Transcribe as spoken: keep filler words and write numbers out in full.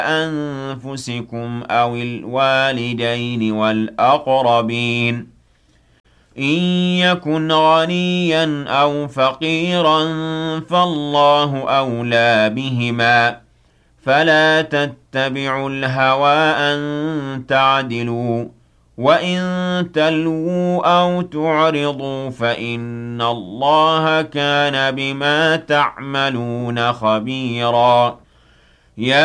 أنفسكم أو الوالدين والأقربين إن يكن غنيا أو فقيرا فالله أولى بهما فلا تتبعوا الهوى أن تعدلوا وإن تلووا أو تعرضوا فإن الله كان بما تعملون خبيرا. يا